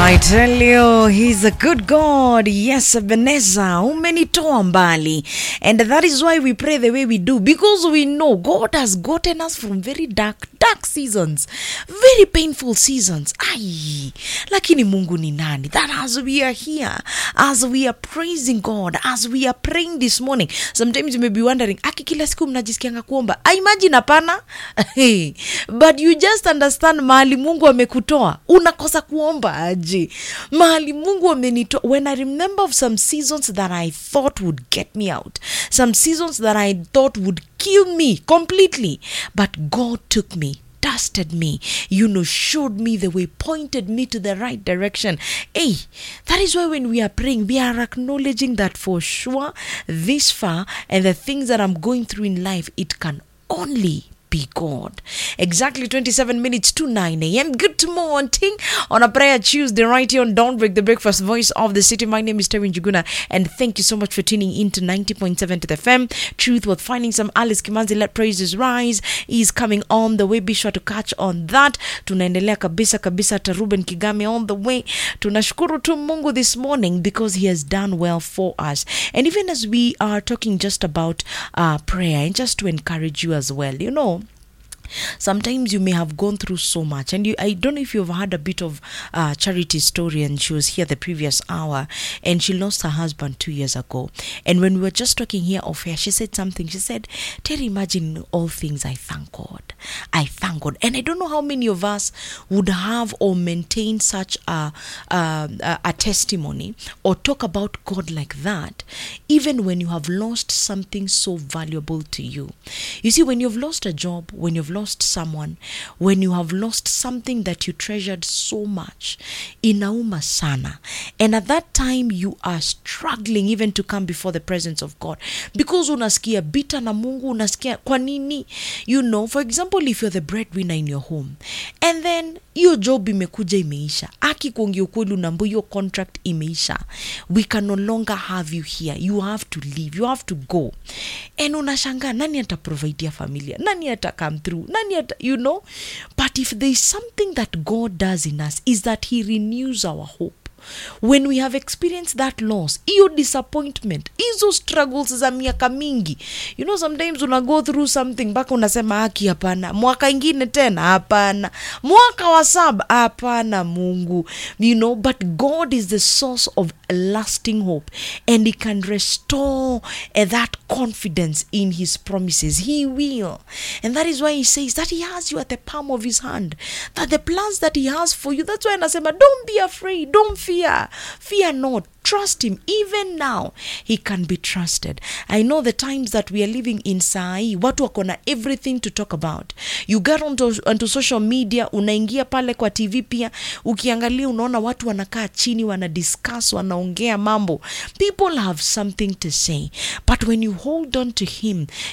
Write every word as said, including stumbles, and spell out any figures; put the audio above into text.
I tell you, he's a good God. Yes, Ebenezer, umenitoa mbali. And that is why we pray the way we do. Because we know God has gotten us from very dark, dark seasons. Very painful seasons. Ay, lakini Mungu ni nani? That as we are here, as we are praising God, as we are praying this morning, sometimes you may be wondering, aki kila siku mnajisikianga kuomba. I imagine hapana. But you just understand mahali Mungu amekutoa. Unakosa kuomba aje. Mahali Mungu amenitoa. When I remember of some seasons that I thought would get me out. Some seasons that I thought would kill me completely. But God took me, dusted me, you know, showed me the way, pointed me to the right direction. Hey, that is why when we are praying, we are acknowledging that for sure, this far, and the things that I'm going through in life, it can only be God. Exactly twenty-seven minutes to nine a.m. Good morning on a prayer Tuesday right here on Don't Break the Breakfast, voice of the city. My name is Terry Njuguna, and thank you so much for tuning in to ninety point seven to the F M. Truth worth finding. Some Alice Kimanzi, Let Praises Rise is coming on the way. Be sure to catch on that. Tunaendelea kabisa kabisa ta Ruben Kigame on the way. Tunashukuru tu Mungu this morning because he has done well for us. And even as we are talking just about uh, prayer, and just to encourage you as well, you know, sometimes you may have gone through so much, and you, I don't know if you've heard a bit of uh, Charity story, and she was here the previous hour, and she lost her husband two years ago. And when we were just talking here off air, she said something. She said, Terry, imagine in all things, I thank God. I thank God. And I don't know how many of us would have or maintain such a, a, a testimony or talk about God like that, even when you have lost something so valuable to you. You see, when you've lost a job, when you've lost someone, when you have lost something that you treasured so much, inauma sana. And at that time, you are struggling even to come before the presence of God. Because unasikia bita na Mungu, unasikia kwa nini? You know, for example, if you're the breadwinner in your home, and then your job imekuja imeisha, aki kuongi ukweli unambu your contract imeisha, we can no longer have you here, you have to leave, you have to go. And unashanga, nani ata provide ya familia, nani ata come through, nani ata, you know. But if there is something that God does in us, is that he renews our hope. When we have experienced that loss, iyo disappointment, izo struggles za miaka mingi, you know, sometimes una go through something baka unasema haki hapana, mwaka ingine tena hapana, mwaka wa saba hapana Mungu, you know. But God is the source of lasting hope, and he can restore uh, that confidence in his promises. He will. And that is why he says that he has you at the palm of his hand, that the plans that he has for you, that's why anasema, don't be afraid, don't fear. Fear, fear not. Trust him. Even now, he can be trusted. I know the times that we are living in Sai, watu wako na everything to talk about. You get onto, onto social media, unaingia pale kwa T V pia, ukiangalia unaona watu wanakaa chini, wana discuss, wanaongea mambo. People have something to say. But when you hold on to him,